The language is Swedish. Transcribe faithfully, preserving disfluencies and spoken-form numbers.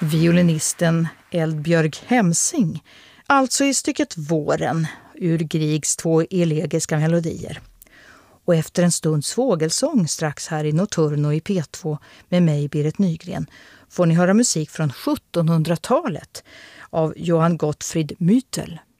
violinisten Eldbjörg Hemsing, alltså i stycket Våren ur Griegs två elegiska melodier. Och efter en stunds fågelsång strax här i Notturno i P två med mig, Berit Nygren, får ni höra musik från sjuttonhundratalet av Johann Gottfried Müthel.